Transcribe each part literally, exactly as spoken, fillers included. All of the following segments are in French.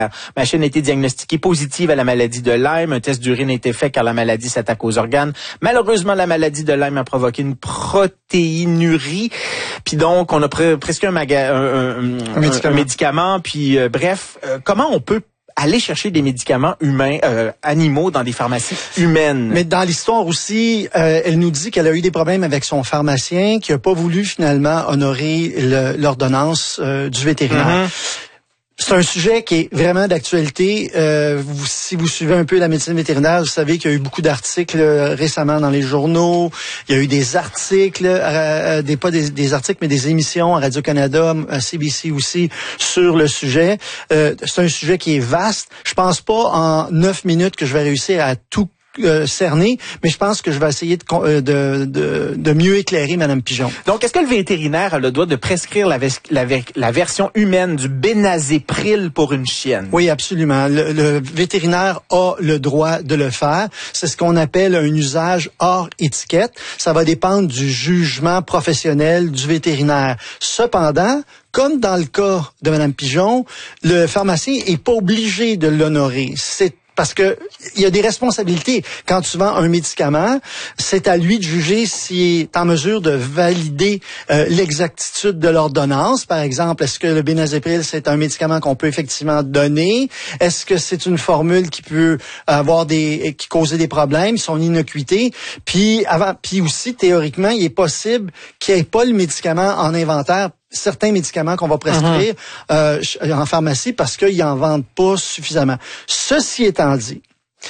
Ma chienne a été diagnostiquée positive à la maladie de Lyme. Un test d'urine a été fait car la maladie s'attaque aux organes. Malheureusement, la maladie de Lyme a provoqué une protéinurie. Puis donc, on a pre- presque un, maga- un, un, un, médicament. un médicament. Puis euh, bref, euh, comment on peut aller chercher des médicaments humains, euh, animaux dans des pharmacies humaines? Mais dans l'histoire aussi, euh, elle nous dit qu'elle a eu des problèmes avec son pharmacien, qui a pas voulu finalement honorer le, l'ordonnance euh, du vétérinaire. Mm-hmm. C'est un sujet qui est vraiment d'actualité. Euh, vous, si vous suivez un peu la médecine vétérinaire, vous savez qu'il y a eu beaucoup d'articles euh, récemment dans les journaux. Il y a eu des articles, euh, des pas des, des articles, mais des émissions à Radio-Canada, à C B C aussi, sur le sujet. Euh, c'est un sujet qui est vaste. Je pense pas en neuf minutes que je vais réussir à tout Euh, cerné, mais je pense que je vais essayer de, euh, de, de, de mieux éclairer Mme Pigeon. Donc, est-ce que le vétérinaire a le droit de prescrire la, la, la version humaine du Bénazepril pour une chienne? Oui, absolument. Le, le vétérinaire a le droit de le faire. C'est ce qu'on appelle un usage hors étiquette. Ça va dépendre du jugement professionnel du vétérinaire. Cependant, comme dans le cas de Mme Pigeon, le pharmacien est pas obligé de l'honorer. C'est Parce que il y a des responsabilités. Quand tu vends un médicament, c'est à lui de juger s'il est en mesure de valider euh, l'exactitude de l'ordonnance. Par exemple, est-ce que le Bénazepril, c'est un médicament qu'on peut effectivement donner? Est-ce que c'est une formule qui peut avoir des, qui causer des problèmes, son innocuité? Puis avant, puis aussi, théoriquement, il est possible qu'il n'y ait pas le médicament en inventaire, certains médicaments qu'on va prescrire uh-huh. euh, en pharmacie parce qu'ils n'en vendent pas suffisamment. Ceci étant dit,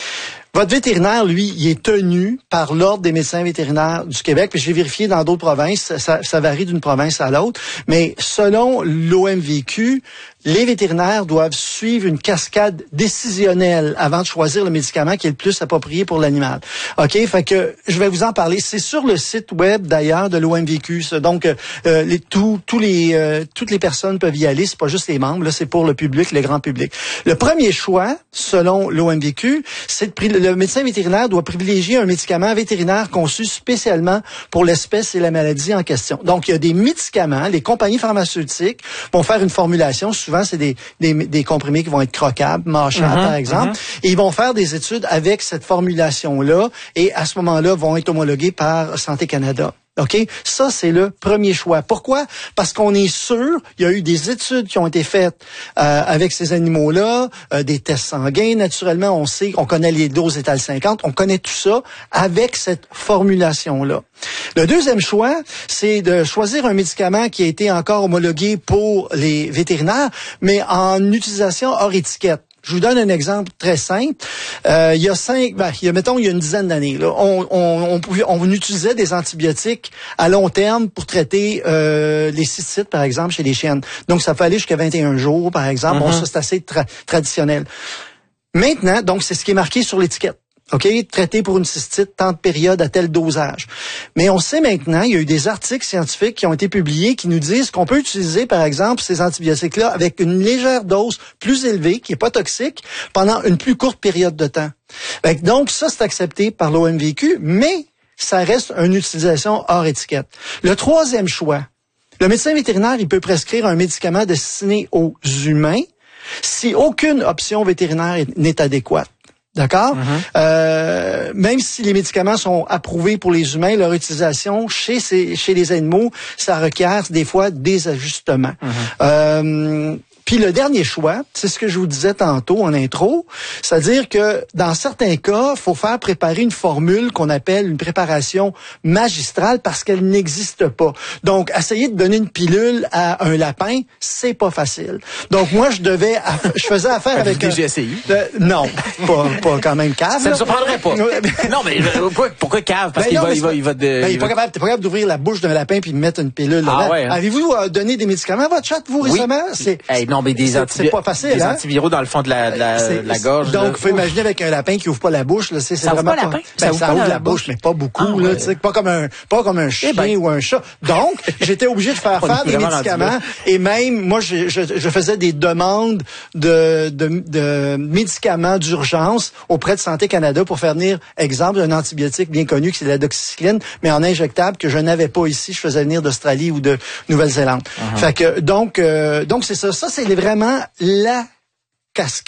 votre vétérinaire, lui, il est tenu par l'Ordre des médecins vétérinaires du Québec, puis j'ai vérifié dans d'autres provinces, ça, ça varie d'une province à l'autre, mais selon l'O M V Q, les vétérinaires doivent suivre une cascade décisionnelle avant de choisir le médicament qui est le plus approprié pour l'animal. OK? Fait que je vais vous en parler. C'est sur le site web, d'ailleurs, de l'O M V Q. Donc, euh, les, tout, tous les, euh, toutes les personnes peuvent y aller. C'est pas juste les membres. Là, c'est pour le public, le grand public. Le premier choix, selon l'O M V Q, c'est de, le médecin vétérinaire doit privilégier un médicament vétérinaire conçu spécialement pour l'espèce et la maladie en question. Donc, il y a des médicaments, les compagnies pharmaceutiques vont faire une formulation. Souvent, c'est des, des, des comprimés qui vont être croquables, mâchables, mm-hmm, par exemple. Mm-hmm. Et ils vont faire des études avec cette formulation-là et à ce moment-là, vont être homologués par Santé Canada. OK? Ça, c'est le premier choix. Pourquoi? Parce qu'on est sûr, il y a eu des études qui ont été faites euh, avec ces animaux-là, euh, des tests sanguins, naturellement, on sait, on connaît les doses étales cinquante, on connaît tout ça avec cette formulation-là. Le deuxième choix, c'est de choisir un médicament qui a été encore homologué pour les vétérinaires, mais en utilisation hors étiquette. Je vous donne un exemple très simple. Euh, il y a cinq, ben, il y a, mettons, il y a une dizaine d'années, là, on, on, on, pouvait, on utilisait des antibiotiques à long terme pour traiter euh, les cystites, par exemple, chez les chiennes. Donc, ça peut aller jusqu'à vingt et un jours, par exemple. Mm-hmm. Bon, ça, c'est assez tra- traditionnel. Maintenant, donc, c'est ce qui est marqué sur l'étiquette. OK? Traité pour une cystite, tant de période à tel dosage. Mais on sait maintenant, il y a eu des articles scientifiques qui ont été publiés qui nous disent qu'on peut utiliser, par exemple, ces antibiotiques-là avec une légère dose plus élevée, qui est pas toxique, pendant une plus courte période de temps. Donc, ça, c'est accepté par l'O M V Q, mais ça reste une utilisation hors étiquette. Le troisième choix, le médecin vétérinaire, il peut prescrire un médicament destiné aux humains si aucune option vétérinaire n'est adéquate. D'accord? Mm-hmm. Euh, même si les médicaments sont approuvés pour les humains, leur utilisation chez ces, chez les animaux, ça requiert des fois des ajustements. Mm-hmm. Euh, Puis le dernier choix, c'est ce que je vous disais tantôt en intro, c'est-à-dire que dans certains cas, il faut faire préparer une formule qu'on appelle une préparation magistrale parce qu'elle n'existe pas. Donc, essayer de donner une pilule à un lapin, c'est pas facile. Donc, moi, je devais, je faisais affaire avec... un G S I? Euh, non, pas, pas quand même cave. Ça ne me surprendrait pas. Non, mais pourquoi, pourquoi cave? Parce ben qu'il non, va, il va, il va, de, ben, il est va... pas capable, t'es pas capable d'ouvrir la bouche d'un lapin puis de mettre une pilule ah, dedans. Ouais, hein? Avez-vous euh, donné des médicaments à votre chat, vous, oui. récemment? C'est, hey, non, mais des c'est, antivi- c'est pas facile, des hein? antiviraux dans le fond de la, de la, de la gorge. Donc, là. il faut imaginer avec un lapin qui ouvre pas la bouche, là, c'est, c'est ça vraiment ouvre pas la lapin? Ben, ça ouvre, ça pas ouvre la, la bouche, mais pas beaucoup, ah, là, ouais. tu sais, pas comme un, pas comme un chien ben, ou un chat. Donc, j'étais obligé de faire faire des médicaments et même, moi, je, je, je faisais des demandes de, de, de médicaments d'urgence auprès de Santé Canada pour faire venir, exemple, un antibiotique bien connu, qui c'est la doxycycline, mais en injectable que je n'avais pas ici. Je faisais venir d'Australie ou de Nouvelle-Zélande. Uh-huh. Fait que, donc, euh, donc c'est ça. Ça, c'est vraiment la cascade.